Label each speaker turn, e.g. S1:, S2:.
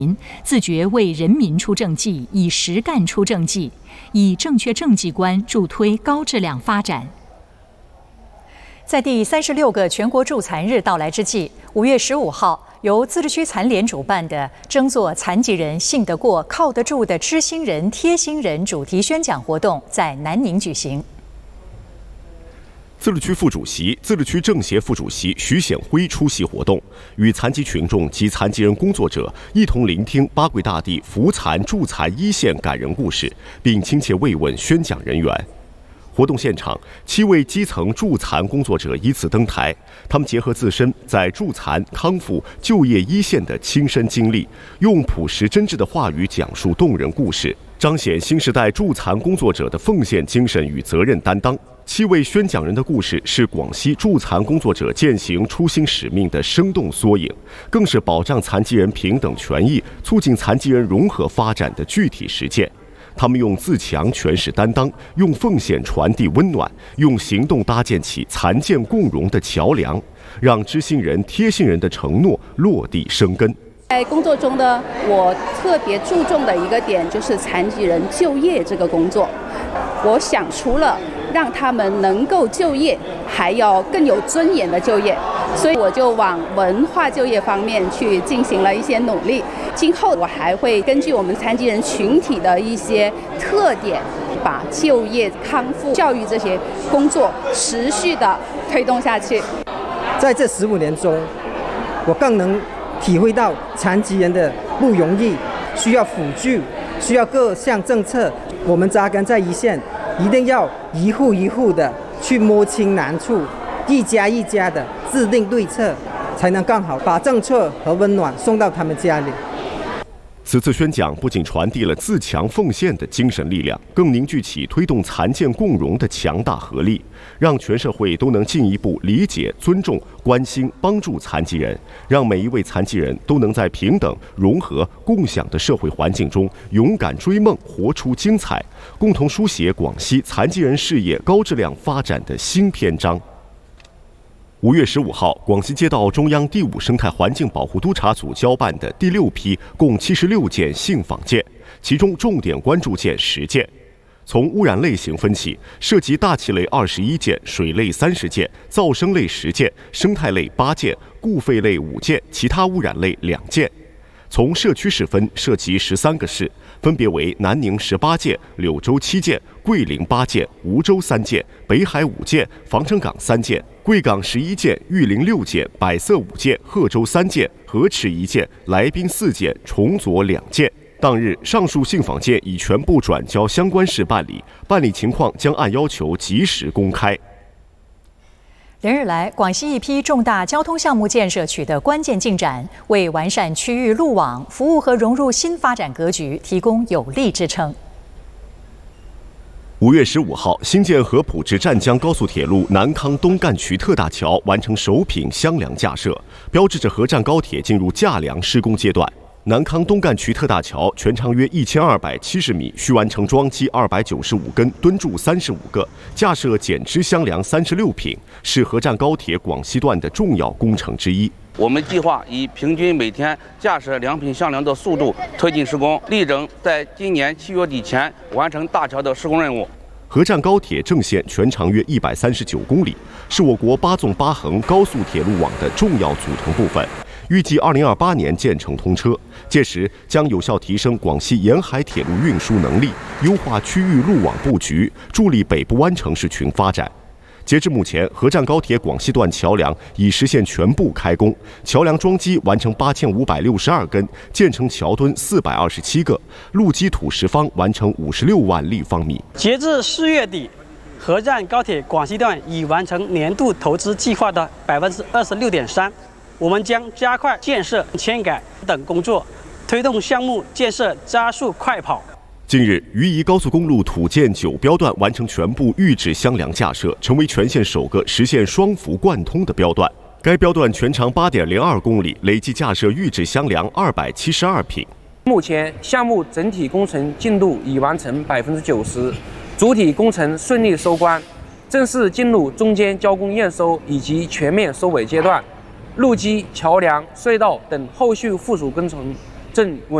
S1: 自觉为人民出政绩，以实干出政绩，以正确政绩观助推高质量发展。在第36个全国助残日到来之际，5月15号，由自治区残联主办的“争做残疾人信得过、靠得住的知心人、贴心人”主题宣讲活动在南宁举行。
S2: 自治区副主席、自治区政协副主席徐显辉出席活动，与残疾群众及残疾人工作者一同聆听八桂大地扶残助残一线感人故事，并亲切慰问宣讲人员。活动现场，7位基层助残工作者依次登台，他们结合自身在助残、康复、就业一线的亲身经历，用朴实真挚的话语讲述动人故事，彰显新时代助残工作者的奉献精神与责任担当。7位宣讲人的故事是广西助残工作者践行初心使命的生动缩影，更是保障残疾人平等权益、促进残疾人融合发展的具体实践。他们用自强诠释担当，用奉献传递温暖，用行动搭建起残健共融的桥梁，让知心人、贴心人的承诺落地生根。
S3: 在工作中呢，我特别注重的一个点就是残疾人就业这个工作。我想除了让他们能够就业，还要更有尊严的就业，所以我就往文化就业方面去进行了一些努力。今后我还会根据我们残疾人群体的一些特点，把就业、康复、教育这些工作持续的推动下去。
S4: 在这15年中，我更能体会到残疾人的不容易，需要辅助，需要各项政策。我们扎根在一线，一定要一户一户的去摸清难处，一家一家的制定对策，才能更好把政策和温暖送到他们家里。
S2: 此次宣讲不仅传递了自强奉献的精神力量，更凝聚起推动残健共融的强大合力，让全社会都能进一步理解、尊重、关心、帮助残疾人，让每一位残疾人都能在平等、融合、共享的社会环境中勇敢追梦，活出精彩，共同书写广西残疾人事业高质量发展的新篇章。5月15号，广西接到中央第5生态环境保护督察组交办的第6批共76件信访件，其中重点关注件10件。从污染类型分析，涉及大气类21件、水类30件、噪声类10件、生态类8件、固废类5件、其他污染类2件。从社区市分，涉及13个市，分别为南宁18件、柳州7件、桂林8件、梧州3件、北海5件、防城港3件、贵港11件、玉林6件、百色5件、贺州3件、河池1件、来宾4件、崇左2件。当日，上述信访件已全部转交相关市办理，办理情况将按要求及时公开。
S1: 连日来，广西一批重大交通项目建设取得关键进展，为完善区域路网、服务和融入新发展格局提供有力支撑。
S2: 5月15号，新建合浦至湛江高速铁路南康东干渠特大桥完成首品箱梁架设，标志着合湛高铁进入架梁施工阶段。南康东干渠特大桥全长约1270米，需完成装机295根，墩柱35个，架设减支箱梁36品，是合湛高铁广西段的重要工程之一。
S5: 我们计划以平均每天架设2品箱梁的速度推进施工，力争在今年7月底前完成大桥的施工任务。
S2: 合湛高铁正线全长约139公里，是我国8纵8横高速铁路网的重要组成部分。预计2028年建成通车，届时将有效提升广西沿海铁路运输能力，优化区域路网布局，助力北部湾城市群发展。截至目前，合湛高铁广西段桥梁已实现全部开工，桥梁桩基完成8562根，建成桥墩427个，路基土石方完成56万立方米。
S6: 截至4月底，合湛高铁广西段已完成年度投资计划的26.3%。我们将加快建设、迁改等工作，推动项目建设加速快跑。
S2: 近日，渝宜高速公路土建9标段完成全部预制箱梁架设，成为全县首个实现双幅贯通的标段。该标段全长8.02公里，累计架设预制箱梁272品。
S7: 目前项目整体工程进度已完成90%，主体工程顺利收官，正式进入中间交工验收以及全面收尾阶段。路基、桥梁、隧道等后续附属工程正稳。